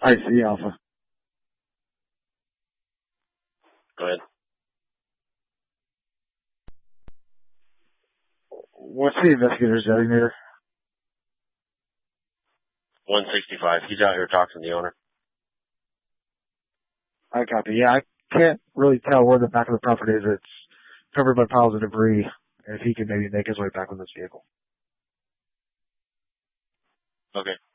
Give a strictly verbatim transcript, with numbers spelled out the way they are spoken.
I see, Alpha. Go ahead. What's the investigator's designator? one sixty-five. He's out here talking to the owner. I copy. Yeah, I can't really tell where the back of the property is. It's covered by piles of debris. If he could maybe make his way back with this vehicle. Okay.